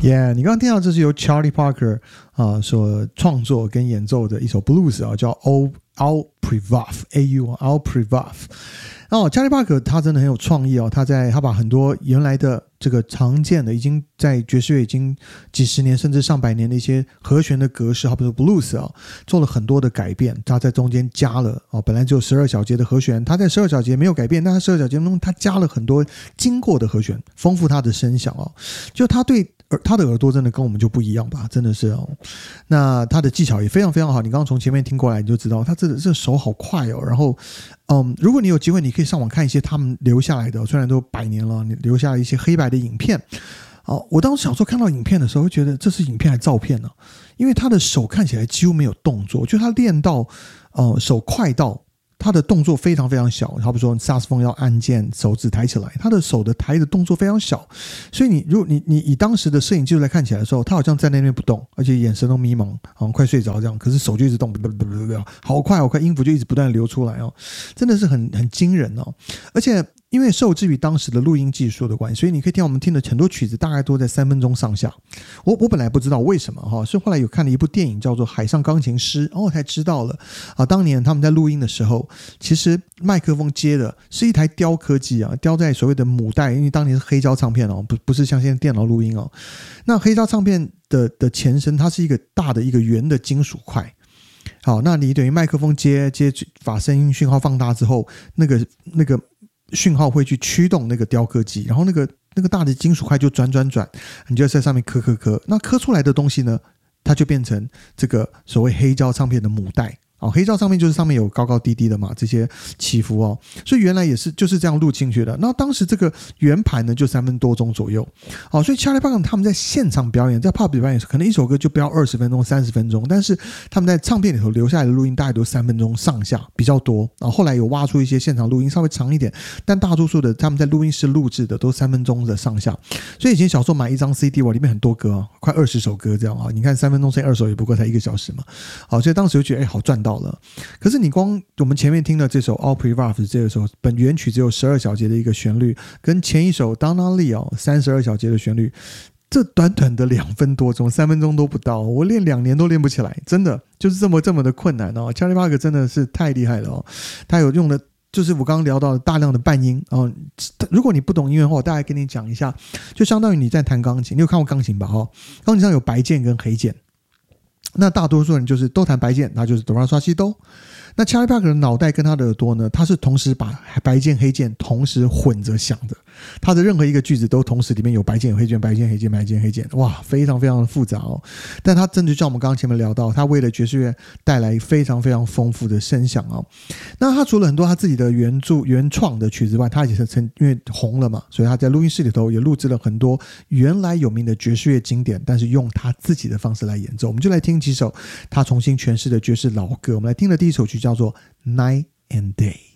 Yeah， 你刚刚听到这是由 Charlie Parker 所创作跟演奏的一首 blues 叫 Al Privov A.U. Al Privov。Charlie Parker 他真的很有创意他把很多原来的这个常见的已经在爵士乐已经几十年甚至上百年的一些和弦的格式，好比说 blues 做了很多的改变。他在中间加了本来只有12小节的和弦，他在12小节没有改变，但他12小节中他加了很多经过的和弦，丰富他的声响就他对他的耳朵真的跟我们就不一样吧，真的是那他的技巧也非常非常好，你刚刚从前面听过来你就知道他这手好快然后如果你有机会你可以上网看一些他们留下来的，虽然都100年了，你留下来一些黑白的影片我当时小时候看到影片的时候会觉得这是影片还是照片呢？因为他的手看起来几乎没有动作，就他练到手快到他的动作非常非常小，好比说萨克斯风要按键手指抬起来，他的手的抬的动作非常小，所以如果你以当时的摄影技术来看起来的时候，他好像在那边不动，而且眼神都迷茫，好像快睡着这样，可是手就一直动，好快好快，音符就一直不断流出来真的是很惊人而且因为受制于当时的录音技术的关系，所以你可以听我们听的很多曲子大概都在3分钟上下。我本来不知道为什么是后来有看了一部电影叫做《海上钢琴师》我才知道了当年他们在录音的时候，其实麦克风接的是一台雕刻机雕在所谓的母带，因为当年是黑胶唱片不是像现在电脑录音那黑胶唱片的前身它是一个大的一个圆的金属块。好，那你等于麦克风接把声音讯号放大之后，那个讯号会去驱动那个雕刻机，然后那个大的金属块就转，你就在上面磕，那磕出来的东西呢，它就变成这个所谓黑胶唱片的母带黑胶唱片就是上面有高高低低的嘛，这些起伏所以原来也是就是这样录进去的。那当时这个圆盘呢就3分多钟左右所以 Charlie Parker 他们在现场表演，在 pub 表演可能一首歌就不要20分钟30分钟，但是他们在唱片里头留下来的录音大概都3分钟上下比较多后来有挖出一些现场录音稍微长一点，但大多数的他们在录音室录制的都3分钟的上下。所以以前小时候买一张 CD 里面很多歌快20首歌这样你看3分钟乘以2首也不过才1个小时嘛所以当时就觉得好赚到了。可是你光我们前面听的这首 Al Privov 这首本原曲只有12小节的一个旋律，跟前一首 Donna Lee 32小节的旋律，这短短的2分多钟3分钟都不到，我练2年都练不起来，真的就是这么的困难Charlie Parker 真的是太厉害了他有用的就是我刚刚聊到的大量的半音如果你不懂音乐的话，我大概跟你讲一下，就相当于你在弹钢琴，你有看过钢琴吧钢琴上有白键跟黑键，那大多数人就是都弹白键，那就是哆来刷西哆。那 Charlie Parker 的脑袋跟他的耳朵呢，他是同时把白键黑键同时混着响的，他的任何一个句子都同时里面有白键有黑键，白键黑键白键黑键，哇，非常非常的复杂但他真的就像我们刚刚前面聊到，他为了爵士乐带来非常非常丰富的声响那他除了很多他自己的原创的曲子外，他也是因为红了嘛，所以他在录音室里头也录制了很多原来有名的爵士乐经典，但是用他自己的方式来演奏。我们就来听几首他重新诠释的爵士老歌。我们来听的第一首曲叫做 Night and Day。